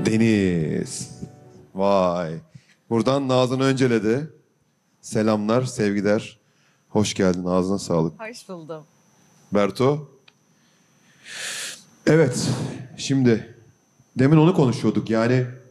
Deniz. Vay. Buradan Nazan Öncel'e selamlar, sevgiler. Hoş geldin, ağzına sağlık. Hoş buldum. Berto. Evet, şimdi demin onu konuşuyorduk. Yani